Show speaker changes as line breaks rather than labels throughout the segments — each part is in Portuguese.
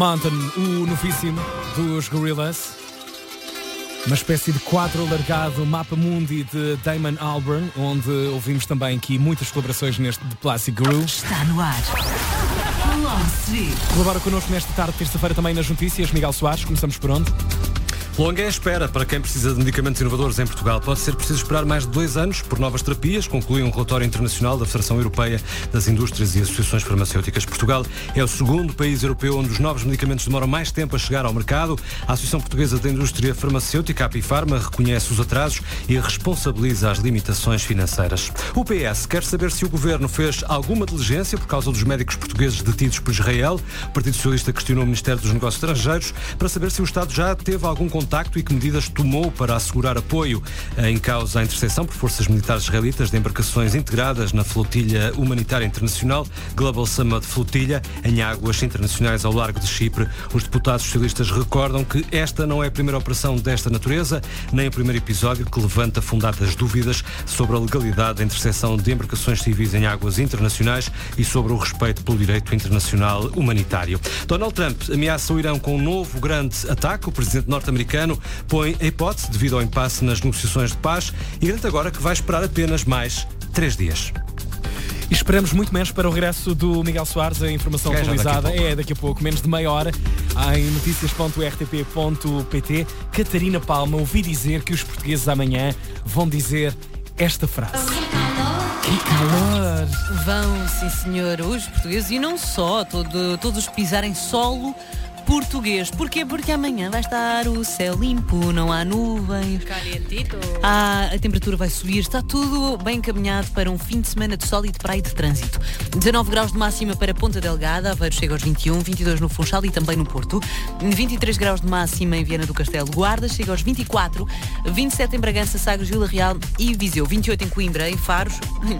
Mountain, o novíssimo dos Gorillaz. Uma espécie de quadro alargado Mapa Mundi de Damon Albarn, onde ouvimos também aqui muitas colaborações neste de Plastic Guru.
Está no ar.
Colabora connosco nesta tarde, terça-feira, também nas notícias, Miguel Soares. Começamos por onde?
Longa é a espera para quem precisa de medicamentos inovadores em Portugal. Pode ser preciso esperar mais de 2 anos por novas terapias, conclui um relatório internacional da Federação Europeia das Indústrias e Associações Farmacêuticas. Portugal é o segundo país europeu onde os novos medicamentos demoram mais tempo a chegar ao mercado. A Associação Portuguesa da Indústria Farmacêutica, a Apifarma, reconhece os atrasos e responsabiliza as limitações financeiras. O PS quer saber se o Governo fez alguma diligência por causa dos médicos portugueses detidos por Israel. O Partido Socialista questionou o Ministério dos Negócios Estrangeiros para saber se o Estado já teve algum contacto e que medidas tomou para assegurar apoio em causa à intercepção por forças militares israelitas de embarcações integradas na flotilha humanitária internacional Global Summit Flotilha em águas internacionais ao largo de Chipre. Os deputados socialistas recordam que esta não é a primeira operação desta natureza, nem o primeiro episódio que levanta fundadas dúvidas sobre a legalidade da intercepção de embarcações civis em águas internacionais e sobre o respeito pelo direito internacional humanitário. Donald Trump ameaça o Irão com um novo grande ataque. O presidente norte-americano põe a hipótese devido ao impasse nas negociações de paz e garante agora que vai esperar apenas mais 3 dias.
E esperamos muito menos para o regresso do Miguel Soares. A informação atualizada é daqui a pouco, menos de meia hora, em noticias.rtp.pt. Catarina Palma, ouvi dizer que os portugueses amanhã vão dizer esta frase. Que calor!
Vão, sim senhor, os portugueses e não só, todos pisarem solo português. Porquê? Porque amanhã vai estar o céu limpo, não há nuvens.
Calientito.
A temperatura vai subir, está tudo bem encaminhado para um fim de semana de sol e de praia e de trânsito. 19 graus de máxima para Ponta Delgada, Aveiro chega aos 21, 22 no Funchal e também no Porto. 23 graus de máxima em Viana do Castelo, Guarda chega aos 24, 27 em Bragança, Sagres, Vila Real e Viseu, 28 em Coimbra, em Faro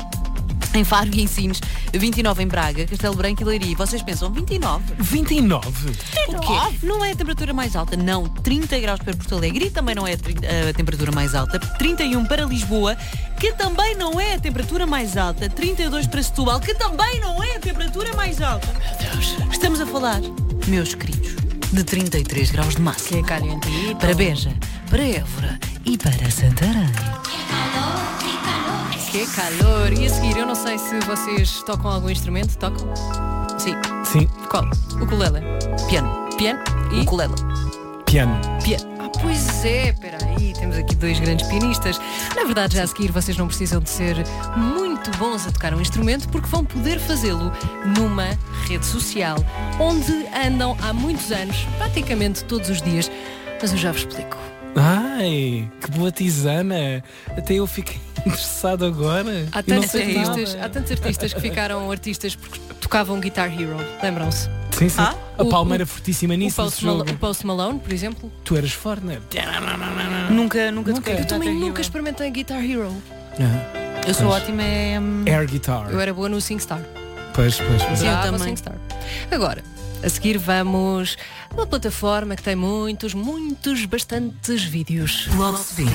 e em Sines, 29 em Braga, Castelo Branco e Leiria. Vocês pensam 29?
29?
O quê? Não é a temperatura mais alta, não. 30 graus para Porto Alegre e também não é a temperatura mais alta. 31 para Lisboa, que também não é a temperatura mais alta. 32 para Setúbal, que também não é a temperatura mais alta. Meu Deus. Estamos a falar, meus queridos, de 33 graus de máxima.
Que calientito.
Para Beja, para Évora e para Santarém.
Que calor. E a seguir, eu não sei se vocês tocam algum instrumento. Tocam?
Sim.
Sim.
Qual? O ukulele.
Piano.
Piano? E?
Ukulele.
Piano.
Pois é, espera aí, temos aqui 2 grandes pianistas. Na verdade, já a seguir, vocês não precisam de ser muito bons a tocar um instrumento, porque vão poder fazê-lo numa rede social, onde andam há muitos anos, praticamente todos os dias. Mas eu já vos explico.
Ai, que boa tisana. Até eu fiquei interessado agora.
Há tantos artistas que ficaram artistas porque tocavam Guitar Hero, lembram-se?
Sim. A Palma era fortíssima nisso.
O Post Malone, por exemplo.
Tu eras forte, não é?
Nunca toquei.
Eu também nunca experimentei Guitar Hero.
Eu sou ótima
Air Guitar.
Eu era boa no SingStar.
Pois.
Sim, eu
Adorava
também.
SingStar. Agora, a seguir vamos a uma plataforma que tem bastantes vídeos.
Logo se vê.